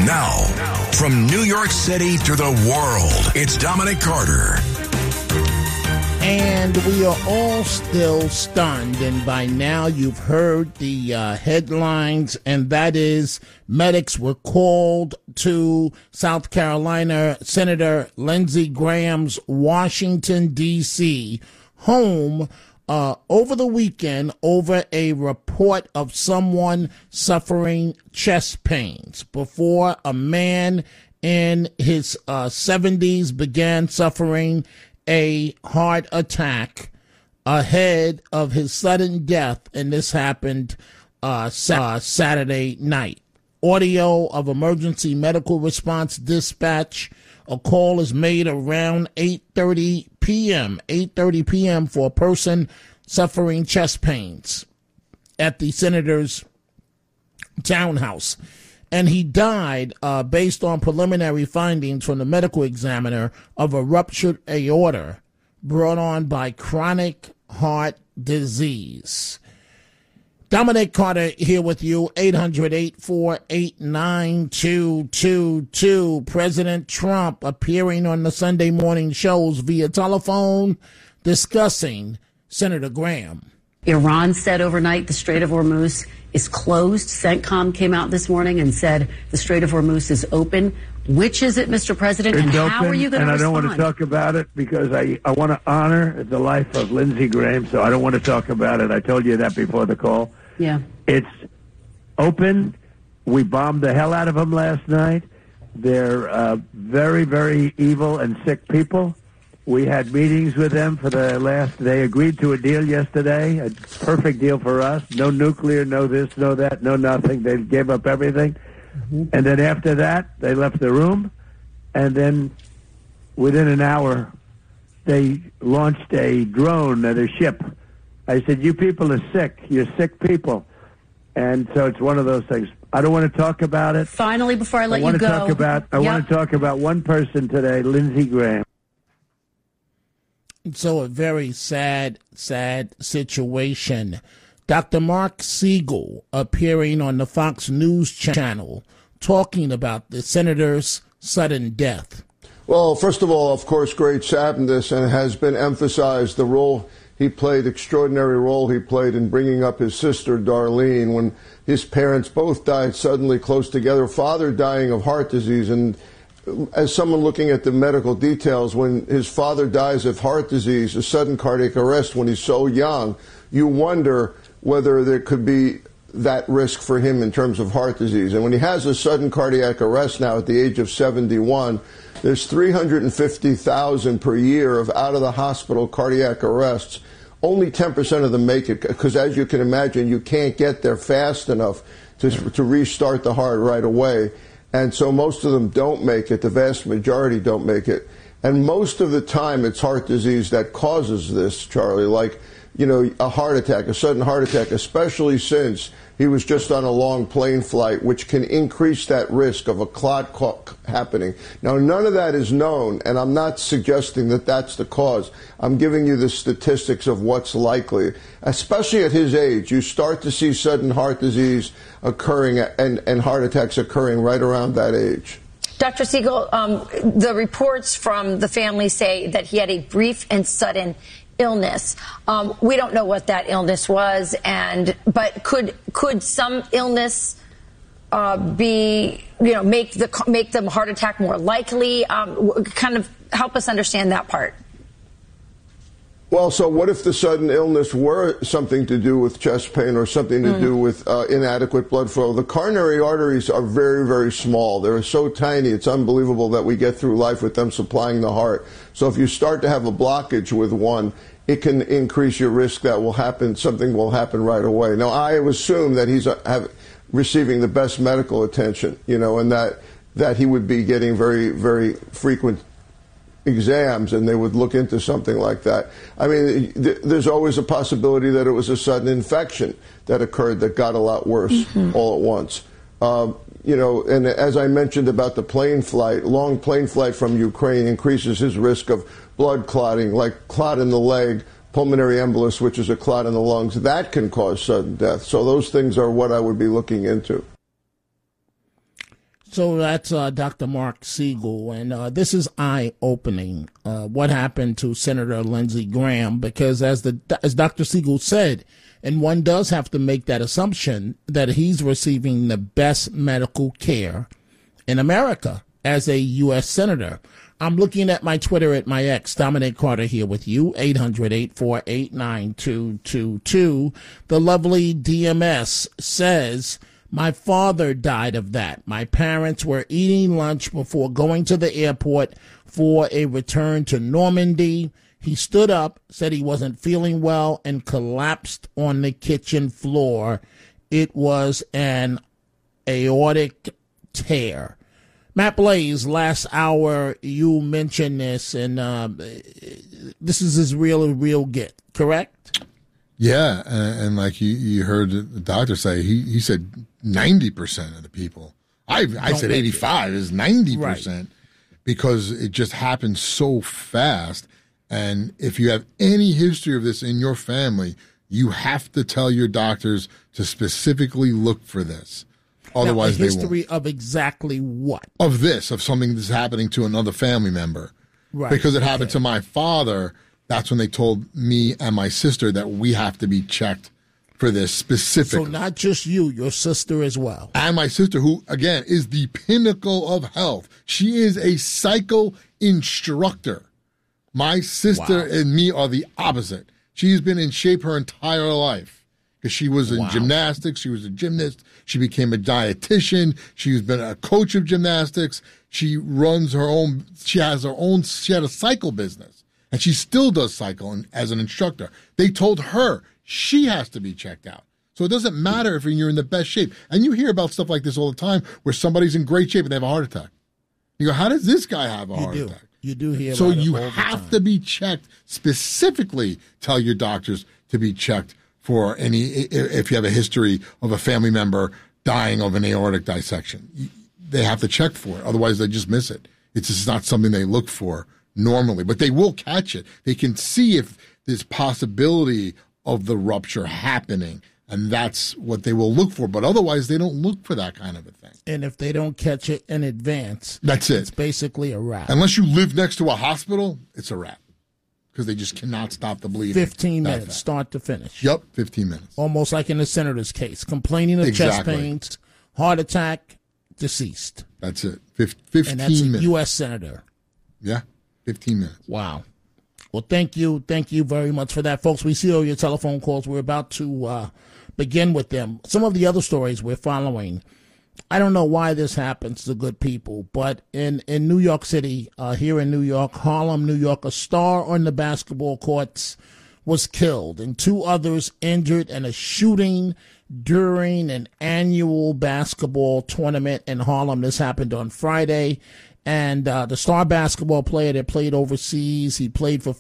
Now, from New York City to the world, it's Dominic Carter. And we are all still stunned, and by now you've heard the headlines, and that is medics were called to South Carolina Senator Lindsey Graham's Washington, D.C. home over the weekend over a report of someone suffering chest pains before a man in his 70s began suffering a heart attack ahead of his sudden death, and this happened Saturday night. Audio of emergency medical response dispatch. A call is made around 8:30 p.m. for a person suffering chest pains at the senator's townhouse. And he died, based on preliminary findings from the medical examiner, of a ruptured aorta brought on by chronic heart disease. Dominic Carter here with you, 800-848-9222. President Trump appearing on the Sunday morning shows via telephone discussing Senator Graham. Iran said overnight the Strait of Hormuz is closed. CENTCOM came out this morning and said the Strait of Hormuz is open. Which is it, Mr. President, and how are you going to respond? And I don't want to talk about it because I want to honor the life of Lindsey Graham, so I don't want to talk about it. I told you that before the call. Yeah. It's open. We bombed the hell out of them last night. They're very, very evil and sick people. We had meetings with them for the last. They agreed to a deal yesterday, a perfect deal for us. No nuclear, no this, no that, no nothing. They gave up everything. Mm-hmm. And then after that, they left the room. And then within an hour, they launched a drone at a ship. I said, you people are sick. You're sick people. And so it's one of those things. I don't want to talk about it. Finally, before I let you go. I want to talk about one person today, Lindsey Graham. So a very sad situation. Dr. Mark Siegel appearing on the Fox News channel talking about the senator's sudden death. Well, first of all, of course, great sadness, and it has been emphasized the role he played, extraordinary role he played in bringing up his sister, Darlene, when his parents both died suddenly close together, father dying of heart disease. And as someone looking at the medical details, when his father dies of heart disease, a sudden cardiac arrest when he's so young, you wonder whether there could be that risk for him in terms of heart disease. And when he has a sudden cardiac arrest now at the age of 71, there's 350,000 per year of out-of-the-hospital cardiac arrests. Only 10% of them make it because, as you can imagine, you can't get there fast enough to restart the heart right away. And so most of them don't make it. The vast majority don't make it. And most of the time, it's heart disease that causes this, Charlie, like, you know, a heart attack, a sudden heart attack, especially since he was just on a long plane flight, which can increase that risk of a clot happening. Now, none of that is known, and I'm not suggesting that that's the cause. I'm giving you the statistics of what's likely. Especially at his age, you start to see sudden heart disease occurring and heart attacks occurring right around that age. Dr. Siegel, the reports from the family say that he had a brief and sudden illness. We don't know what that illness was, but could some illness make the heart attack more likely? Kind of help us understand that part. Well, so what if the sudden illness were something to do with chest pain or something to do with inadequate blood flow? The coronary arteries are very, very small. They're so tiny, it's unbelievable that we get through life with them supplying the heart. So if you start to have a blockage with one, it can increase your risk that something will happen right away. Now, I assume that he's receiving the best medical attention, and that he would be getting very, very frequent exams, and they would look into something like that. I mean, there's always a possibility that it was a sudden infection that occurred that got a lot worse all at once. And as I mentioned about the long plane flight from Ukraine increases his risk of blood clotting, like clot in the leg, pulmonary embolus, which is a clot in the lungs. That can cause sudden death. So those things are what I would be looking into. So that's Dr. Mark Siegel, and this is eye-opening. What happened to Senator Lindsey Graham? Because as Dr. Siegel said, and one does have to make that assumption that he's receiving the best medical care in America as a U.S. senator. I'm looking at my Twitter at my ex, Dominic Carter, here with you, 800-848-9222. The lovely DMS says, my father died of that. My parents were eating lunch before going to the airport for a return to Normandy. He stood up, said he wasn't feeling well, and collapsed on the kitchen floor. It was an aortic tear. Matt Blaze, last hour you mentioned this, and this is as real get, correct? Yeah, and like you heard the doctor say, he said 90% of the people. I said 85 is 90%, right, because it just happened so fast. And if you have any history of this in your family, you have to tell your doctors to specifically look for this. Otherwise, now, a history of exactly what? Of this, of something that's happening to another family member. Right. Because it happened to my father. That's when they told me and my sister that we have to be checked for this specifically. So not just you, your sister as well. And my sister, who, again, is the pinnacle of health. She is a cycle instructor. My sister and me are the opposite. She's been in shape her entire life because she was in gymnastics. She was a gymnast. She became a dietitian. She's been a coach of gymnastics. She runs her own. She had a cycle business, and she still does cycle as an instructor. They told her she has to be checked out. So it doesn't matter if you're in the best shape. And you hear about stuff like this all the time where somebody's in great shape and they have a heart attack. You go, how does this guy have a heart attack? You do hear so about it you all the have time. to be checked specifically. Tell your doctors to be checked for any if you have a history of a family member dying of an aortic dissection. They have to check for it. Otherwise, they just miss it. It's just not something they look for normally. But they will catch it. They can see if there's possibility of the rupture happening. And that's what they will look for. But otherwise, they don't look for that kind of a thing. And if they don't catch it in advance, that's it. It's basically a wrap. Unless you live next to a hospital, it's a wrap. Because they just cannot stop the bleeding. 15 minutes, start to finish. Yep, 15 minutes. Almost like in the senator's case. Complaining of chest pains, heart attack, deceased. That's it. 15 and that's minutes. A U.S. senator. Yeah, 15 minutes. Wow. Well, thank you. Thank you very much for that, folks. We see all your telephone calls. We're about to begin with them. Some of the other stories we're following. I don't know why this happens to good people, but in New York City, here in New York, Harlem, New York, a star on the basketball courts was killed and two others injured in a shooting during an annual basketball tournament in Harlem. This happened on Friday. And the star basketball player that played overseas, he played for